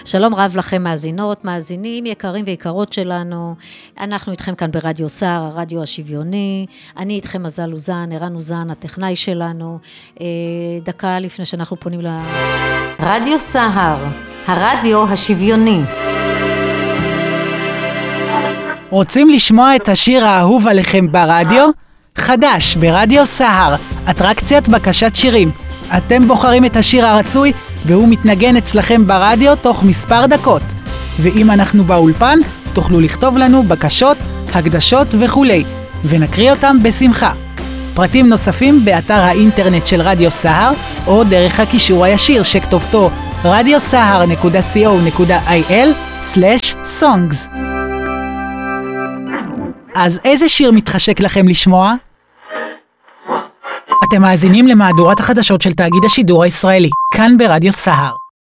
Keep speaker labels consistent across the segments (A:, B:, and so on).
A: שלום רב לכם מאזינות, מאזינים יקרים ויקרות שלנו, אנחנו איתכם כאן ברדיו סהר, הרדיו השוויוני, אני איתכם מזל אוזן, ערן אוזן, הטכנאי שלנו, דקה לפני שאנחנו פונים רדיו סהר, הרדיו השוויוני.
B: רוצים לשמוע את השיר האהוב עליכם ברדיו? חדש ברדיו סהר, אטרקציית בקשת שירים. אתם בוחרים את השיר הרצוי והוא מתנגן אצלכם ברדיו תוך מספר דקות. ואם אנחנו באולפן, תוכלו לכתוב לנו בקשות, הקדשות וכולי, ונקריא אותם בשמחה. פרטים נוספים באתר האינטרנט של רדיו סהר, או דרך הקישור הישיר שכתובתו radiosahar.co.il/songs. אז איזה שיר מתחשק לכם לשמוע? אתם מאזינים למהדורת החדשות של תאגיד השידור הישראלי, כאן ברדיו סהר.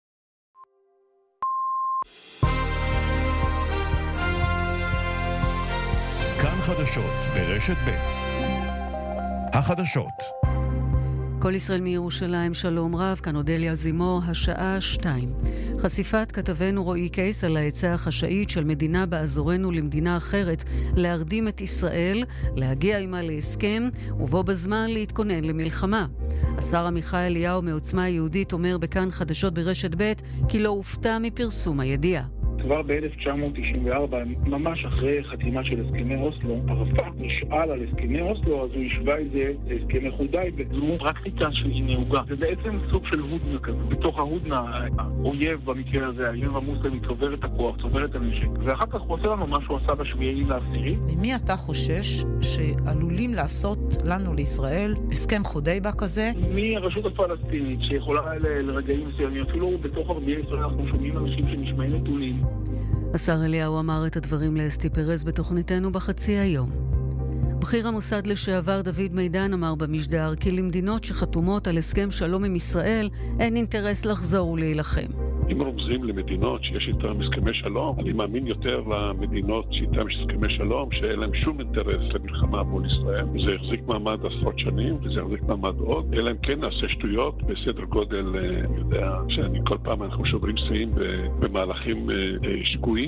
C: כאן חדשות ברשת ב'. החדשות.
D: כל ישראל מירושלים, שלום רב, כאן אודליה זימו, השעה 2. חשיפת כתבנו רועי קייס על העצה החשאית של מדינה באזורנו למדינה אחרת להרדים את ישראל, להגיע עמה להסכם ובו בזמן להתכונן למלחמה. השר עמיחי אליהו מעוצמה היהודית אומר בכאן חדשות ברשת ב' כי לא הופתע מפרסום הידיעה.
E: כבר ב-1994, ממש אחרי חתימה של הסכמי אוסלו, ערפאת נשאל על הסכמי אוסלו, אז הוא השווה את זה להסכמי חודאי, וזו פרקטיקה שהיא נהוגה. זה בעצם סוג של הודנה כזה. בתוך ההודנה, האויב במקרה הזה, האויב המוסלמי צובר את הכוח, צובר את הנשק, ואחר כך הוא עושה לנו מה שהוא עשה ב7/10.
F: ממי אתה חושש שעלולים לעשות לנו לישראל הסכם חודאי כזה?
E: מהרשות הפלסטינית, שיכולה לרגעים מסוימים, אפילו בתוך ערביי ישראל אנחנו שומעים אנשים שנשמעים נתונים.
D: השר אליהו אמר את הדברים לאסתי פרז בתוכניתנו בחצי היום. בכיר המוסד לשעבר דוד מידן אמר במשדר כי למדינות שחתומות על הסכם שלום עם ישראל אין אינטרס לחזור ולהילחם.
G: אם רומזים למדינות שיש איתן הסכמי שלום, אני מאמין יותר למדינות שאיתן יש הסכמי שלום, שאין להם שום אינטרס למלחמה מול ישראל. זה יחזיק מעמד עשרות שנים, וזה יחזיק מעמד עוד. אלא אם כן נעשה שטויות בסדר גודל, אני יודע, כל פעם אנחנו שוברים שיאים במהלכים שגויים.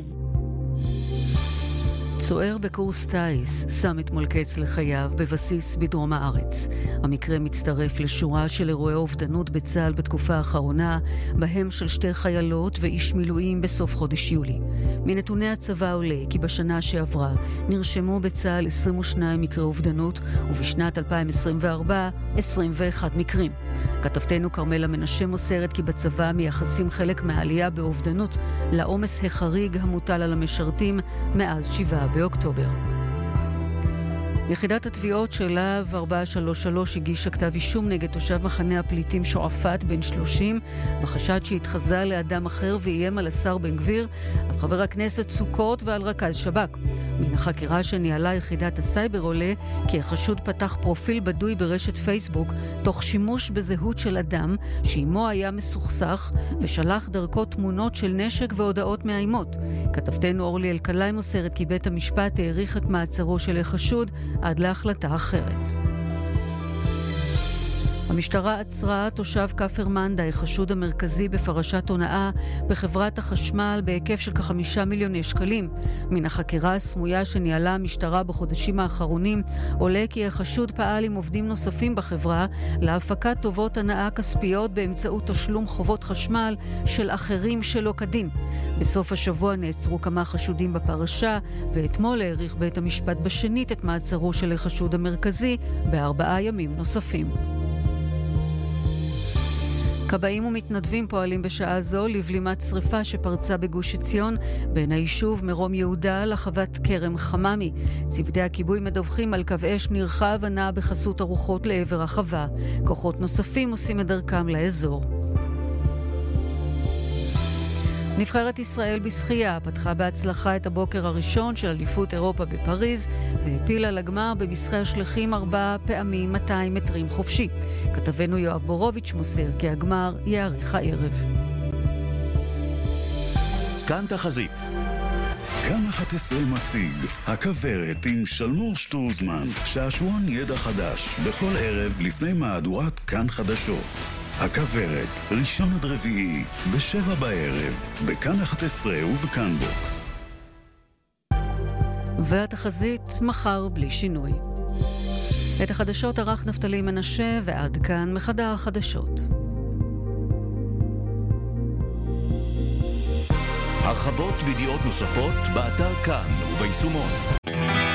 D: צוער בקורס טייס שם אתמול קץ לחייו בבסיס בדרום הארץ. המקרה מצטרף לשורה של אירועי אובדנות בצה"ל בתקופה האחרונה, בהם של 2 חיילות ואיש מילואים בסוף חודש יולי. מנתוני הצבא עולה כי בשנה שעברה נרשמו בצה"ל 22 מקרי אובדנות, ובשנת 2024 21 מקרים. כתבתנו קרמלה מנשה מוסרת כי בצבא מייחסים חלק מהעלייה באובדנות לעומס החריג המוטל על המשרתים מאז 7 באוקטובר. יחידת התביעות של להב 433 הגישה כתב אישום נגד תושב מחנה הפליטים שועפאט בן 30 בחשד שהתחזה לאדם אחר ואיים על השר בן גביר, על חבר הכנסת סוכות ועל רכז שב"כ. מן החקירה שניהלה יחידת הסייבר עולה כי החשוד פתח פרופיל בדוי ברשת פייסבוק תוך שימוש בזהות של אדם שעמו היה מסוכסך ושלח דרכו תמונות של נשק והודעות מאיימות. כתבתנו אורלי אלקלעי מוסרת כי בית המשפט העריך את מעצרו של החשוד עד להחלטה אחרת. המשטרה עצרה תושב כפר מנדא, החשוד המרכזי בפרשת הונאה בחברת החשמל בהיקף של כ5 מיליוני שקלים. מן החקירה הסמויה שניהלה המשטרה בחודשים האחרונים עולה כי החשוד פעל עם עובדים נוספים בחברה להפקת טובות הנאה כספיות באמצעות תשלום חובות חשמל של אחרים שלא כדין. בסוף השבוע נעצרו כמה חשודים בפרשה, ואתמול העריך בית המשפט בשנית את מעצרו של החשוד המרכזי ב4 ימים נוספים. כבאים ומתנדבים פועלים בשעה זו לבלימת שריפה שפרצה בגוש עציון בין היישוב מרום יהודה לחוות כרם חממי. צוותי הכיבוי מדווחים על קו אש נרחב הנע בחסות הרוחות לעבר החווה. כוחות נוספים עושים את דרכם לאזור. נבחרת ישראל בשחייה פתחה בהצלחה את הבוקר הראשון של אליפות אירופה בפריז והפילה לגמר במשחי השליחים 4 פעמים 200 מטרים חופשי. כתבנו יואב בורוביץ' מוסר כי הגמר יארך הערב.
C: כאן תחזית.
H: כאן 11 מציג הכברת עם שלמור שטרוזמן, שעשועון ידע חדש בכל ערב לפני מהדורת כאן חדשות. הכוורת, ראשון עד רביעי, ב7 בערב, בכאן 11 ובכאן בוקס.
D: והתחזית מחר בלי שינוי. את החדשות ערך נפתלי מנשה, ועד כאן מחדר החדשות.
C: הרחבות וידיעות נוספות באתר כאן וביישומון.